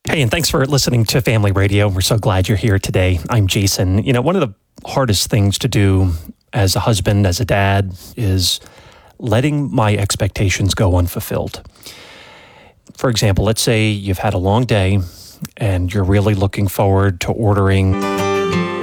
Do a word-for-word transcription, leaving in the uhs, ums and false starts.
Hey, and thanks for listening to Family Radio. We're so glad you're here today. I'm Jason. You know, one of the hardest things to do as a husband, as a dad, is letting my expectations go unfulfilled. For example, let's say you've had a long day and you're really looking forward to ordering